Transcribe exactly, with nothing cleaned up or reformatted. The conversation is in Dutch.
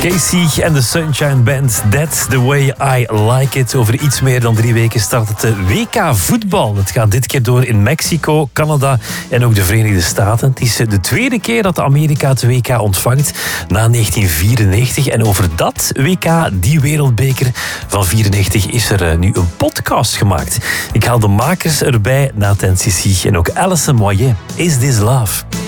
Casey en de Sunshine Band, That's the Way I Like It. Over iets meer dan drie weken start het de W K voetbal. Het gaat dit keer door in Mexico, Canada en ook de Verenigde Staten. Het is de tweede keer dat Amerika het W K ontvangt na negentien vierennegentig. En over dat W K, die wereldbeker van vierennegentig, is er nu een podcast gemaakt. Ik haal de makers erbij, Nathan Sissi en ook Alison Moyet. Is This Love?